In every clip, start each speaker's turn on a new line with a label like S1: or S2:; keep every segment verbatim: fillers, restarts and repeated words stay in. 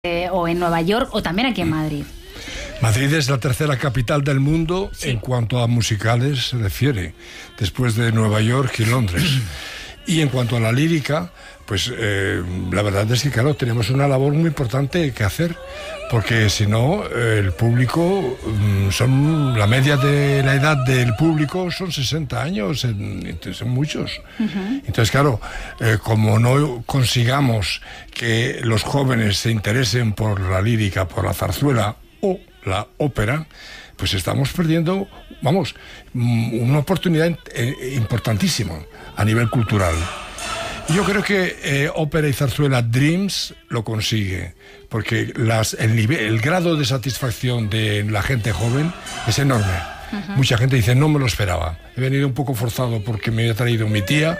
S1: eh, o en Nueva York o también aquí en Madrid.
S2: Madrid es la tercera capital del mundo, sí, en cuanto a musicales se refiere, después de Nueva York y Londres. Y en cuanto a la lírica, pues eh, la verdad es que, claro, tenemos una labor muy importante que hacer, porque si no, eh, el público, son la media de la edad del público son sesenta años, en, son muchos. Uh-huh. Entonces, claro, eh, como no consigamos que los jóvenes se interesen por la lírica, por la zarzuela o la ópera, pues estamos perdiendo, vamos, una oportunidad importantísima a nivel cultural. Yo creo que eh, ópera y zarzuela Dreams lo consigue, porque las, el, nivel, el grado de satisfacción de la gente joven es enorme. Uh-huh. Mucha gente dice, no me lo esperaba. He venido un poco forzado porque me había traído mi tía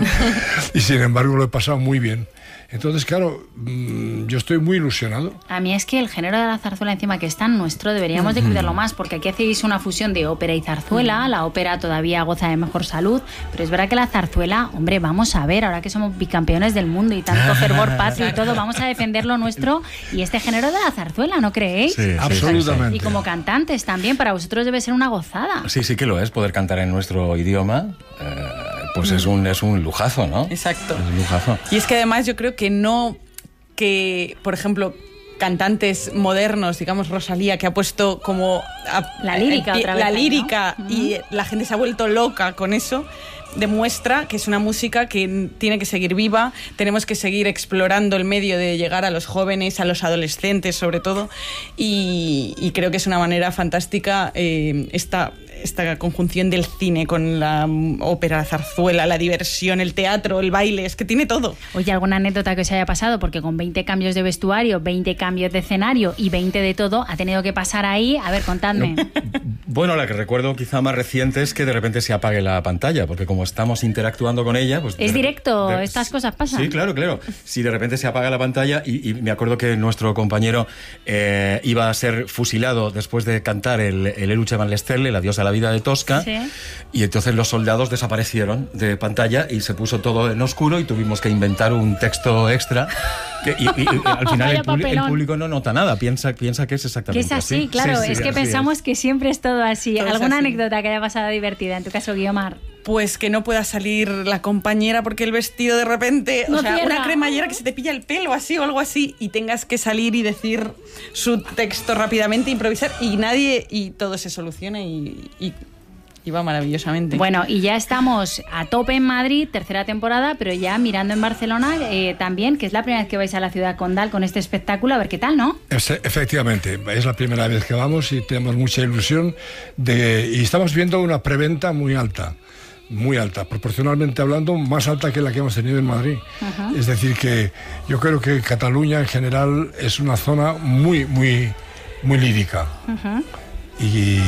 S2: y sin embargo lo he pasado muy bien. Entonces, claro, yo estoy muy ilusionado.
S1: A mí es que el género de la zarzuela, encima que es tan nuestro, deberíamos de cuidarlo más, porque aquí hacéis una fusión de ópera y zarzuela. La ópera todavía goza de mejor salud, pero es verdad que la zarzuela, hombre, vamos a ver, ahora que somos bicampeones del mundo y tanto fervor patrio y todo, vamos a defender lo nuestro y este género de la zarzuela, ¿no creéis?
S2: Sí, absolutamente.
S1: Y como cantantes también, para vosotros debe ser una gozada.
S3: Sí, sí que lo es, poder cantar en nuestro idioma. Eh... Pues es un, es un lujazo, ¿no?
S4: Exacto.
S3: Es un lujazo.
S4: Y es que además yo creo que no, que por ejemplo, cantantes modernos, digamos Rosalía, que ha puesto como a,
S1: la lírica,
S4: a,
S1: otra vez,
S4: la lírica,
S1: ¿no?
S4: Y la gente se ha vuelto loca con eso, demuestra que es una música que tiene que seguir viva. Tenemos que seguir explorando el medio de llegar a los jóvenes, a los adolescentes sobre todo, y, y creo que es una manera fantástica eh, esta esta conjunción del cine con la ópera, la zarzuela, la diversión, el teatro, el baile, es que tiene todo.
S1: Oye, ¿alguna anécdota que os haya pasado? Porque con veinte cambios de vestuario, veinte cambios de escenario y veinte de todo, ha tenido que pasar ahí. A ver, contadme.
S3: No, bueno, la que recuerdo quizá más reciente es que de repente se apague la pantalla, porque como estamos interactuando con ella... pues
S1: es
S3: de,
S1: directo,
S3: de,
S1: estas cosas pasan.
S3: Sí, claro, claro. Si de repente se apaga la pantalla y, y me acuerdo que nuestro compañero eh, iba a ser fusilado después de cantar el, el Eluce van le Stelle, la diosa de la vida de Tosca, sí. Y entonces los soldados desaparecieron de pantalla y se puso todo en oscuro y tuvimos que inventar un texto extra que, y, y, y al final el, público, el público no nota nada, piensa, piensa que es exactamente
S1: así. Que es así,
S3: así.
S1: claro,
S3: sí, sí,
S1: es que
S3: así
S1: pensamos
S3: es.
S1: que siempre es todo así.
S4: Todo
S1: ¿Alguna
S4: así.
S1: anécdota que haya pasado divertida? En tu caso, Guiomar.
S4: Pues que no pueda salir la compañera porque el vestido de repente,
S1: no
S4: o sea,
S1: cierra.
S4: Una cremallera que se te pilla el pelo así o algo así y tengas que salir y decir su texto rápidamente, improvisar y nadie, y todo se soluciona y, y, y va maravillosamente.
S1: Bueno, y ya estamos a tope en Madrid, tercera temporada, pero ya mirando en Barcelona eh, también, que es la primera vez que vais a la ciudad condal con este espectáculo, a ver qué tal, ¿no?
S2: Es, efectivamente, es la primera vez que vamos y tenemos mucha ilusión de, y estamos viendo una preventa muy alta. Muy alta, proporcionalmente hablando, más alta que la que hemos tenido en Madrid. Uh-huh. Es decir, que yo creo que Cataluña en general es una zona muy, muy, muy lírica. Uh-huh. y,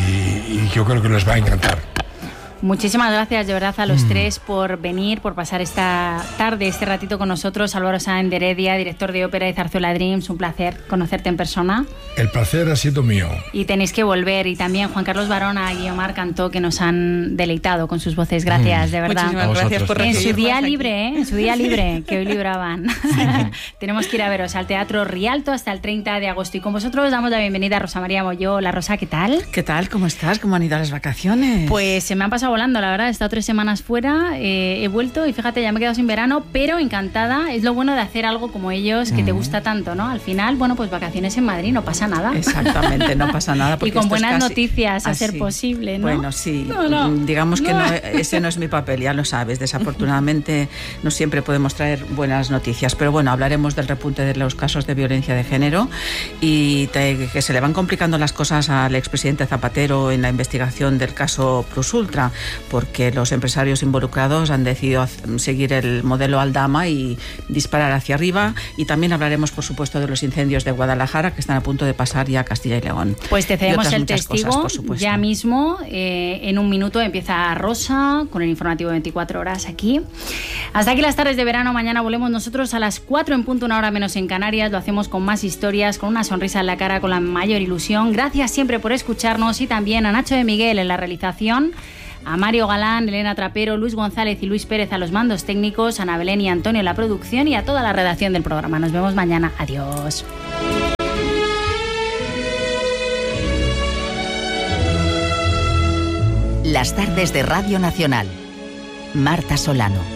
S2: y yo creo que les va a encantar.
S1: Muchísimas gracias de verdad a los mm. tres por venir, por pasar esta tarde, este ratito con nosotros. Álvaro Sáenz de Heredia, director de ópera y zarzuela Dreams, un placer conocerte en persona.
S2: El placer ha sido mío.
S1: Y tenéis que volver. Y también Juan Carlos Barona, Guiomar Cantó, que nos han deleitado con sus voces. Gracias, mm. de verdad.
S4: Muchísimas gracias por
S1: En su día
S4: aquí.
S1: libre, ¿eh? En su día libre, que hoy libraban. Tenemos que ir a veros al Teatro Rialto hasta el treinta de agosto. Y con vosotros damos la bienvenida a Rosa María Molló. Hola, Rosa, ¿qué tal?
S5: ¿Qué tal? ¿Cómo estás? ¿Cómo han ido las vacaciones?
S1: Pues se me han pasado volando, la verdad. He estado tres semanas fuera, eh, he vuelto y fíjate, ya me he quedado sin verano, pero encantada. Es lo bueno de hacer algo como ellos, que mm. te gusta tanto, ¿no? Al final, bueno, pues vacaciones en Madrid, no pasa nada.
S5: Exactamente, no pasa nada.
S1: Y con buenas
S5: casi...
S1: noticias, a
S5: así.
S1: ser posible, ¿no?
S5: Bueno, sí.
S1: No, no.
S5: Digamos que
S1: no.
S5: No, ese no es mi papel, ya lo sabes. Desafortunadamente no siempre podemos traer buenas noticias, pero bueno, hablaremos del repunte de los casos de violencia de género y te, que se le van complicando las cosas al expresidente Zapatero en la investigación del caso Plus Ultra, porque los empresarios involucrados han decidido seguir el modelo Aldama y disparar hacia arriba. Y también hablaremos, por supuesto, de los incendios de Guadalajara que están a punto de pasar ya a Castilla y León.
S1: Pues te cedemos el testigo cosas, ya mismo. Eh, en un minuto empieza Rosa con el informativo veinticuatro horas aquí. Hasta aquí las tardes de verano. Mañana volvemos nosotros a las cuatro en punto, una hora menos en Canarias. Lo hacemos con más historias, con una sonrisa en la cara, con la mayor ilusión. Gracias siempre por escucharnos y también a Nacho de Miguel en la realización, a Mario Galán, Elena Trapero, Luis González y Luis Pérez a los mandos técnicos, a Ana Belén y Antonio en la producción y a toda la redacción del programa. Nos vemos mañana. Adiós.
S6: Las tardes de Radio Nacional. Marta Solano.